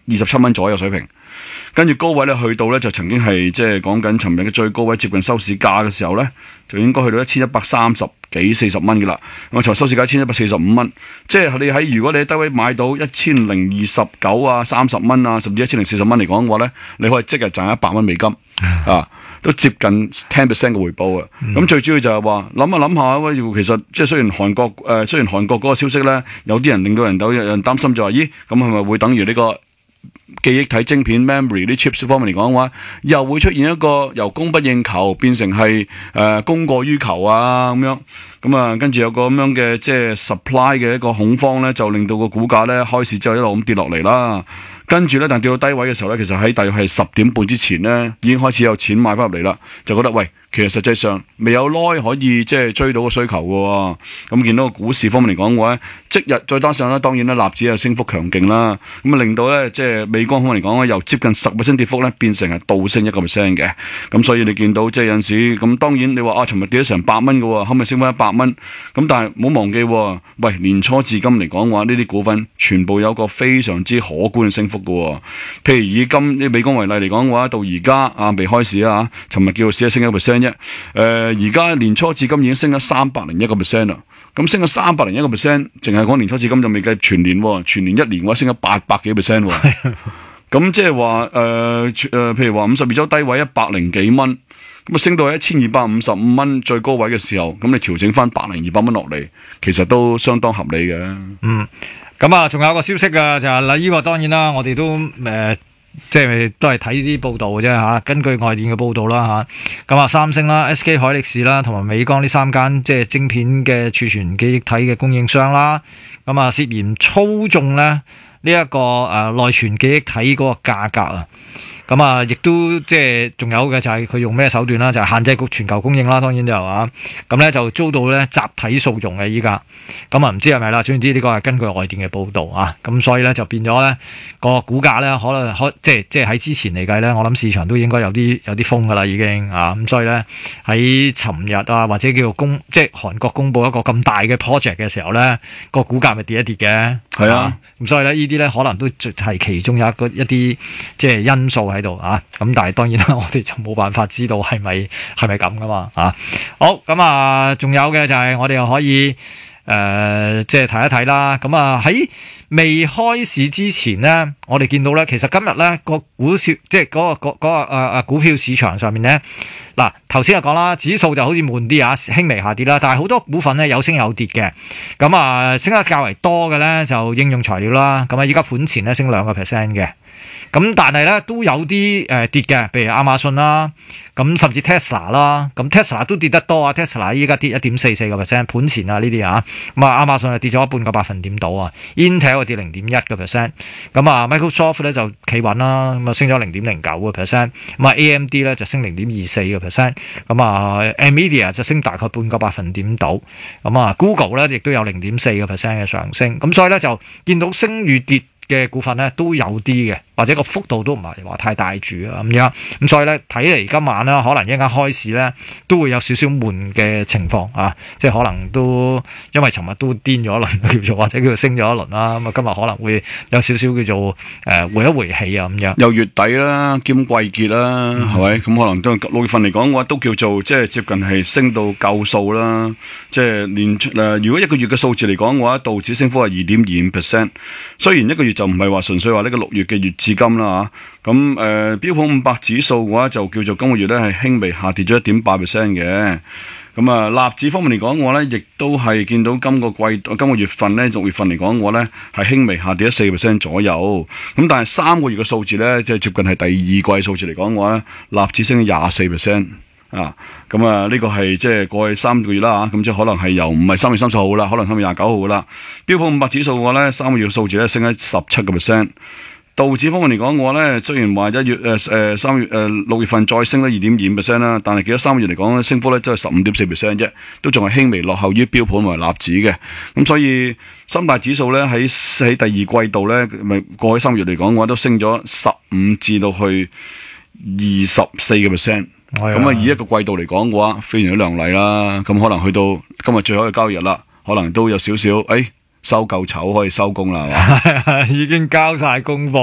27蚊左右水平。跟住高位咧去到咧就曾經係即係講緊尋日嘅最高位接近收市價嘅時候咧，就應該去到1130幾40蚊嘅啦。我尋日收市價1145蚊，即係你如果你喺低位買到1029啊、30蚊啊，甚至1040蚊嚟講嘅話咧，你可以即日賺100蚊美金啊，都接近10% 嘅回報啊。咁最主要就係話諗下喂，其實即係雖然韓國嗰個消息咧，有啲人令到有人擔心就話，咦咁係咪會等於呢個記憶體晶片 memory 啲 chips 方面嚟講嘅話，又會出現一個由供不應求變成係供過於求啊咁樣，咁啊跟住有個咁樣嘅即係 supply 嘅一個恐慌咧，就令到個股價咧開市之後一路咁跌落嚟啦。跟住咧，但跌到低位嘅時候咧，其實喺大約係10點半之前咧，已經開始有錢買翻入嚟啦，就覺得喂，其實實際上未有耐可以即係追到個需求嘅喎。咁見到個股市方面嚟講嘅話，即日再加上咧，當然咧納指係升幅強勁啦，咁啊令到咧即係美光方面嚟講咧，由接近10%跌幅咧變成係倒升1%嘅。咁所以你見到即係有陣時咁，當然你話啊，尋日跌咗成8蚊嘅喎，後尾升翻100蚊。咁但係唔好忘記喎，喂，年初至今嚟講嘅話，呢啲股份全部有個非常之可觀嘅升幅。譬如以今美光為例嚟講嘅話，到而家啊未開市啊，尋日叫做市升1% 啫。而家年初至今已經升咗301%啦。咁升咗301%，淨係講年初至今就未計全年，全年一年嘅話升咗800幾%。咁即係話譬如話52周低位100幾蚊，咁啊升到1255蚊最高位嘅時候，咁你調整翻100-200蚊落嚟，其實都相當合理嘅。 咁啊，仲有個消息啊，就係呢個當然啦，我哋都即係都係睇啲報道嘅啫嚇。根據外電嘅報道啦嚇，咁啊三星啦、SK 海力士啦同埋美光呢3間即係晶片嘅儲存記憶體嘅供應商啦，咁啊涉嫌操縱咧呢一個內存記憶體嗰個價格啊。咁啊，亦都即係仲有嘅就係佢用咩手段啦？就係限制全球供應啦。當然就話咁咧，就遭到咧集體訴訟嘅依家。咁啊，唔知係咪啦？總之呢個係根據外電嘅報導啊。咁所以咧就變咗咧個股價咧可能即係喺之前嚟計咧，我諗市場都應該有啲風㗎啦已經啊。咁所以咧喺尋日啊，或者叫做即係韓國公佈一個咁大嘅 project 嘅時候咧，個股價咪跌一跌嘅。係啊。咁所以咧呢啲咧可能都係其中有一啲即係因素喺度啊，咁但係當然啦，我哋就冇辦法知道係咪咁噶嘛啊。好，咁啊，仲有嘅就係我哋又可以即係睇一睇啦。咁啊喺未開市之前呢，我哋見到咧，其實今日咧個股市即係嗰個股票市場上面咧，嗱頭先就講啦，指數就好似悶啲啊，輕微下跌啦，但係好多股份咧有升有跌嘅。咁啊升得較為多嘅咧就應用材料啦，咁啊依家盤前咧升2%嘅。咁但係咧都有啲跌嘅，譬如亞馬遜啦，咁甚至 Tesla 啦，咁 Tesla 都跌得多啊 ，Tesla 依家跌1.44%，盤前啊呢啲啊，咁啊亞馬遜係跌咗半個百分點到啊 ，Intel 係跌0.1%，咁啊 Microsoft 咧就企穩啦，咁啊升咗0.09%，咁啊 AMD 咧就升0.24%，咁啊 Nvidia 就升大概半個百分點到，咁啊 Google 咧亦都有0.4%嘅上升，咁所以咧就見到升與跌嘅股份咧都有啲嘅，或者個幅度都唔係話太大住啊咁樣，咁所以咧睇嚟今晚咧可能一陣間開市咧都會有少少悶嘅情況啊，即係可能都因為尋日都癲咗一輪叫做，或者叫做升咗一輪啦，咁啊今日可能會有少少叫做回一回氣啊咁樣。又月底啦，兼季結啦，係咪？咁可能都6月份嚟講嘅話，都叫做即係接近係升到夠數啦。即係如果一個月嘅數字嚟講嘅話，道指升幅係2.25%，雖然一個月就唔係話純粹話呢個6月嘅月至金啦嚇，咁標普500指數嘅話就叫做今個月咧係輕微下跌咗1.8% 嘅，咁啊納指方面嚟講嘅話咧，亦都係見到今個月份咧6月份嚟講嘅話咧係輕微下跌咗4% 左右，咁但係3個月嘅數字咧即係接近係第二季數字嚟講嘅話咧，納指升咗24%。啊，咁啊呢個係即係過去3個月啦嚇，咁即係可能係由唔係3月30號啦，可能3月29號啦。標普500指數嘅話咧，3個月嘅數字咧升咗17%。道指方面嚟講嘅話咧，雖然話6月份再升咗2.25% 啦，但係記得3個月嚟講咧，升幅咧真係15.4% 啫，都仲係輕微落後於標普同埋納指嘅。咁所以三大指數咧喺第二季度咧，咪過去3個月嚟講嘅話都升咗15至到去24%。咁啊，以一個季度嚟講嘅話，非常之亮麗啦。咁可能去到今日最後嘅交易日啦，可能都有少少，收夠籌可以收工啦，係嘛？ 已經交晒功課。